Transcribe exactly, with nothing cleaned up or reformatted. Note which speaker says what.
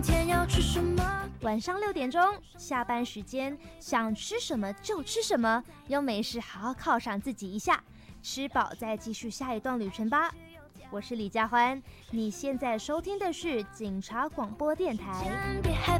Speaker 1: 天要吃什么？
Speaker 2: 晚上六点钟，下班时间，想吃什么就吃什么，用美食好好犒赏自己一下，吃饱再继续下一段旅程吧。我是李佳欢，你现在收听的是警察广播电台。
Speaker 1: 别害